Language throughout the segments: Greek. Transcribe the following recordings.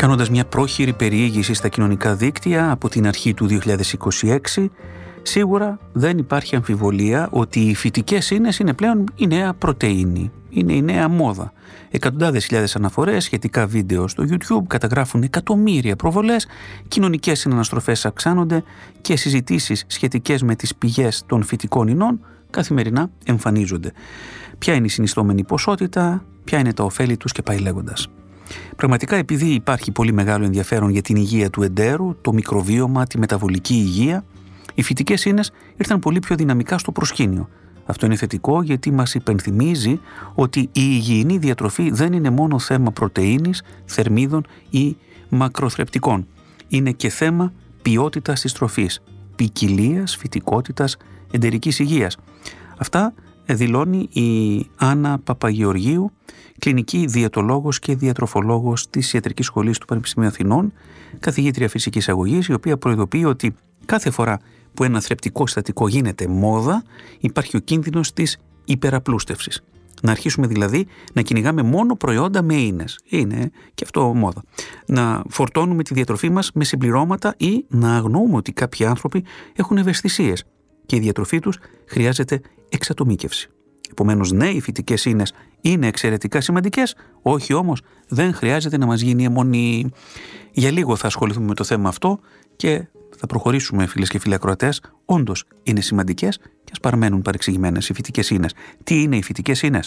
Κάνοντας μια πρόχειρη περιήγηση στα κοινωνικά δίκτυα από την αρχή του 2026, σίγουρα δεν υπάρχει αμφιβολία ότι οι φυτικές ίνες είναι πλέον η νέα πρωτεΐνη, είναι η νέα μόδα. Εκατοντάδες χιλιάδες αναφορές, σχετικά βίντεο στο YouTube καταγράφουν εκατομμύρια προβολές, κοινωνικές συναναστροφές αυξάνονται και συζητήσεις σχετικές με τις πηγές των φυτικών ινών καθημερινά εμφανίζονται. Ποια είναι η συνιστόμενη ποσότητα, ποια είναι τα ωφέλη τους και πάει λέγοντας. Πραγματικά, επειδή υπάρχει πολύ μεγάλο ενδιαφέρον για την υγεία του εντέρου, το μικροβίωμα, τη μεταβολική υγεία, οι φυτικές ίνες ήρθαν πολύ πιο δυναμικά στο προσκήνιο. Αυτό είναι θετικό γιατί μας υπενθυμίζει ότι η υγιεινή διατροφή δεν είναι μόνο θέμα πρωτεΐνης, θερμίδων ή μακροθρεπτικών. Είναι και θέμα ποιότητας της τροφής, ποικιλίας, φυτικότητας, εντερικής υγείας. Αυτά δηλώνει η Άννα Παπαγεωργίου, κλινική διαιτολόγος και διατροφολόγος της Ιατρικής Σχολής του Πανεπιστημίου Αθηνών, καθηγήτρια φυσικής αγωγής, η οποία προειδοποιεί ότι κάθε φορά που ένα θρεπτικό συστατικό γίνεται μόδα, υπάρχει ο κίνδυνος της υπεραπλούστευσης. Να αρχίσουμε δηλαδή να κυνηγάμε μόνο προϊόντα με ίνες. Είναι και αυτό μόδα. Να φορτώνουμε τη διατροφή μας με συμπληρώματα ή να αγνοούμε ότι κάποιοι άνθρωποι έχουν ευαισθησίες και η διατροφή τους χρειάζεται εξατομίκευση. Επομένως, ναι, οι φυτικές ίνες είναι εξαιρετικά σημαντικές, όχι όμως δεν χρειάζεται να μας γίνει αιμονή. Για λίγο θα ασχοληθούμε με το θέμα αυτό και θα προχωρήσουμε, φίλες και φίλοι ακροατές. Όντως είναι σημαντικές και ας παραμένουν παρεξηγημένες οι φυτικές ίνες. Τι είναι οι φυτικές ίνες?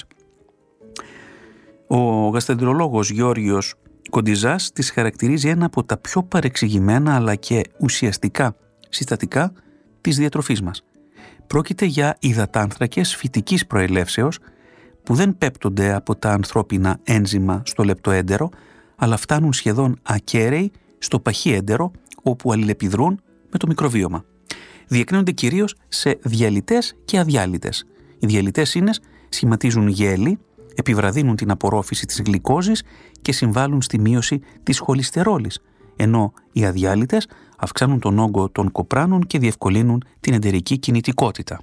Ο γαστρεντερολόγος Γιώργος Κοντιζάς τις χαρακτηρίζει ένα από τα πιο παρεξηγημένα αλλά και ουσιαστικά συστατικά της διατροφής μας. Πρόκειται για υδατάνθρακες φυτικής προελεύσεως που δεν πέπτονται από τα ανθρώπινα ένζημα στο λεπτό έντερο, αλλά φτάνουν σχεδόν ακέραιοι στο παχύ έντερο, όπου αλληλεπιδρούν με το μικροβίωμα. Διεκρίνονται κυρίως σε διαλυτές και αδιάλυτες. Οι διαλυτές ίνες σχηματίζουν γέλη, επιβραδύνουν την απορρόφηση της γλυκόζης και συμβάλλουν στη μείωση της χολυστερόλης, ενώ οι αδιάλυτες αυξάνουν τον όγκο των κοπράνων και διευκολύνουν την εντερική κινητικότητα.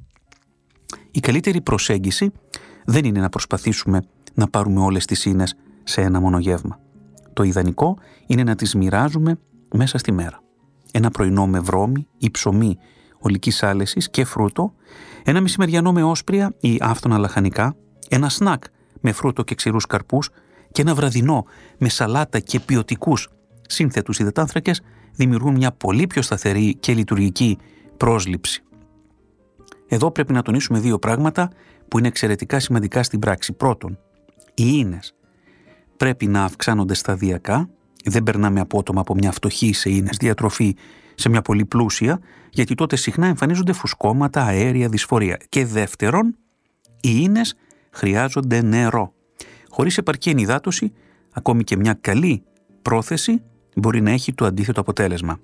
Η καλύτερη προσέγγιση δεν είναι να προσπαθήσουμε να πάρουμε όλες τις ίνες σε ένα μόνο γεύμα. Το ιδανικό είναι να τις μοιράζουμε μέσα στη μέρα. Ένα πρωινό με βρώμη ή ψωμί ολικής άλεσης και φρούτο, ένα μεσημεριανό με όσπρια ή άφθονα λαχανικά, ένα σνακ με φρούτο και ξηρούς καρπούς και ένα βραδινό με σαλάτα και ποιοτικούς σύνθετους υδατάνθρακες δημιουργούν μια πολύ πιο σταθερή και λειτουργική πρόσληψη. Εδώ πρέπει να τονίσουμε δύο πράγματα που είναι εξαιρετικά σημαντικά στην πράξη. Πρώτον, οι ίνες πρέπει να αυξάνονται σταδιακά. Δεν περνάμε απότομα από μια φτωχή σε ίνες διατροφή σε μια πολύ πλούσια, γιατί τότε συχνά εμφανίζονται φουσκώματα, αέρια, δυσφορία. Και δεύτερον, οι ίνες χρειάζονται νερό. Χωρίς επαρκή ενυδάτωση, ακόμη και μια καλή πρόθεση μπορεί να έχει το αντίθετο αποτέλεσμα.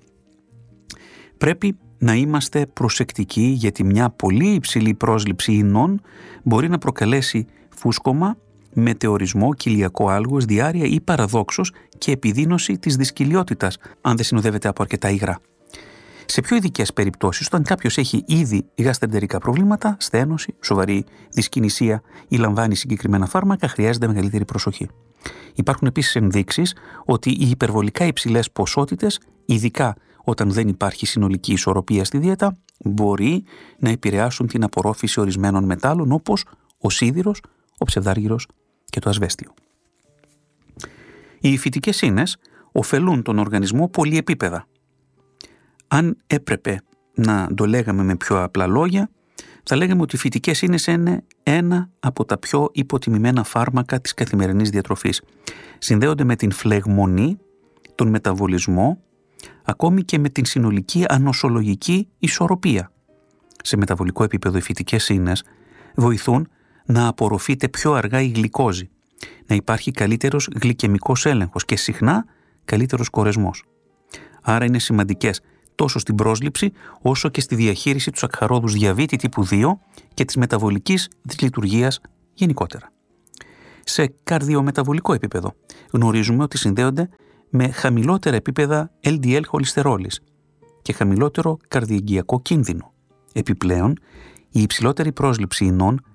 Πρέπει να είμαστε προσεκτικοί, γιατί μια πολύ υψηλή πρόσληψη ινών μπορεί να προκαλέσει φούσκωμα, μετεωρισμό, κοιλιακό άλγος, διάρρεια ή παραδόξως και επιδείνωση της δυσκυλιότητας, αν δεν συνοδεύεται από αρκετά υγρά. Σε πιο ειδικές περιπτώσεις, όταν κάποιος έχει ήδη γαστρεντερικά προβλήματα, στένωση, σοβαρή δυσκινησία ή λαμβάνει συγκεκριμένα φάρμακα, χρειάζεται μεγαλύτερη προσοχή. Υπάρχουν επίσης ενδείξεις ότι οι υπερβολικά υψηλές ποσότητες, ειδικά όταν δεν υπάρχει συνολική ισορροπία στη δίαιτα, μπορεί να επηρεάσουν την απορρόφηση ορισμένων μετάλλων όπως ο σίδηρος, ο ψευδάργυρος και το ασβέστιο. Οι φυτικές ίνες ωφελούν τον οργανισμό πολυεπίπεδα. Αν έπρεπε να το λέγαμε με πιο απλά λόγια, θα λέγαμε ότι οι φυτικές ίνες είναι ένα από τα πιο υποτιμημένα φάρμακα της καθημερινής διατροφής. Συνδέονται με την φλεγμονή, τον μεταβολισμό, ακόμη και με την συνολική ανοσολογική ισορροπία. Σε μεταβολικό επίπεδο οι φυτικές ίνες βοηθούν να απορροφείται πιο αργά η γλυκόζη, να υπάρχει καλύτερος γλυκαιμικός έλεγχος και συχνά καλύτερος κορεσμός. Άρα είναι σημαντικές τόσο στην πρόσληψη όσο και στη διαχείριση του σακχαρόδους διαβήτη τύπου 2 και της μεταβολικής δυσλειτουργίας γενικότερα. Σε καρδιομεταβολικό επίπεδο γνωρίζουμε ότι συνδέονται με χαμηλότερα επίπεδα LDL χολυστερόλης και χαμηλότερο καρδιαγγειακό κίνδυνο. Επιπλέον, η υψηλότερη πρόσληψη ινών